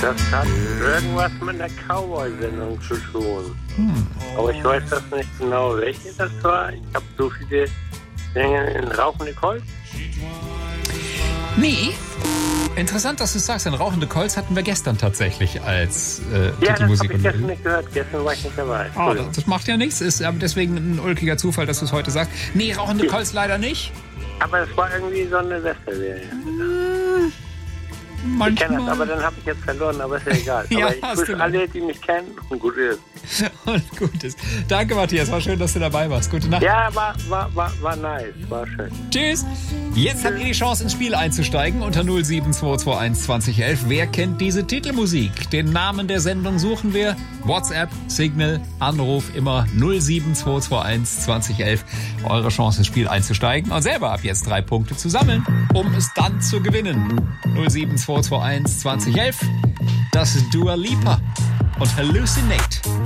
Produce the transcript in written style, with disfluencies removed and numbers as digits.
Das hat irgendwas mit einer Cowboy-Sendung zu tun. Aber ich weiß das nicht genau, welche das war. Ich habe so viele Dinge in Rauchende Kolz. Nee. Interessant, dass du sagst, ein Rauchende Kolz hatten wir gestern tatsächlich als Ja, das habe Titelmusik. ich gestern nicht gehört. Gestern war ich nicht dabei. Oh, das macht ja nichts. Ist aber deswegen ein ulkiger Zufall, dass du es heute sagst. Nee, Rauchende Kolz leider nicht. Aber es war irgendwie so eine Westerserie. Ich kenne das, aber dann habe ich jetzt verloren, aber ist ja egal. Ja, aber ich grüße alle, die mich kennen und gut ist. Und gut ist. Danke, Matthias. War schön, dass du dabei warst. Gute Nacht. Ja, war nice. War schön. Tschüss. Jetzt habt ihr die Chance, ins Spiel einzusteigen unter 07221 2011. Wer kennt diese Titelmusik? Den Namen der Sendung suchen wir. WhatsApp, Signal, Anruf immer 07221 2011. Eure Chance, ins Spiel einzusteigen und selber ab jetzt 3 Punkte zu sammeln, um es dann zu gewinnen. 07221 2011. Das ist Dua Lipa und Hallucinate.